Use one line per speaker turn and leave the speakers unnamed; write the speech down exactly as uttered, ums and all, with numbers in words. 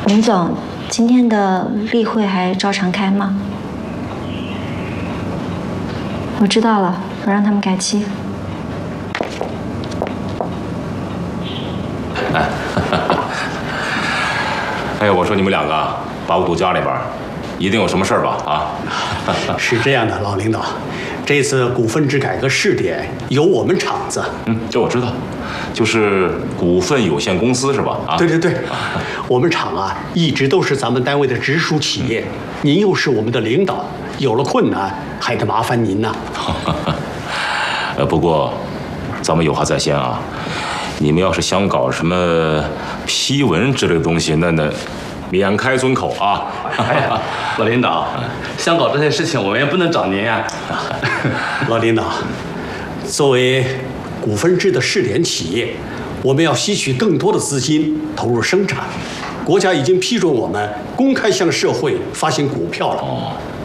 林总，今天的例会还照常开吗？我知道了，我让他们改期。
哎，哎，我说你们两个把我堵家里边，一定有什么事儿吧？啊？
是这样的，老领导，这次股份制改革试点由我们厂子。
嗯，这我知道，就是股份有限公司是吧？啊，
对对对，我们厂啊一直都是咱们单位的直属企业，您又是我们的领导，有了困难还得麻烦您呐。
呃，不过咱们有话在先啊，你们要是想搞什么批文之类的东西，那那免开尊口啊。
哎呀，老领导，想搞这些事情，我们也不能找您呀。
老领导，作为股份制的试点企业，我们要吸取更多的资金投入生产。国家已经批准我们公开向社会发行股票了。哦，